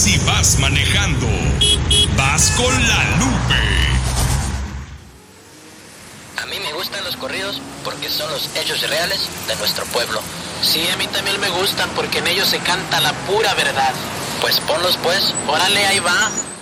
si vas manejando, vas con la Lupe. A mí me gustan los corridos porque son los hechos reales de nuestro pueblo. Sí, a mí también me gustan porque en ellos se canta la pura verdad. Pues ponlos pues, Órale, ahí va.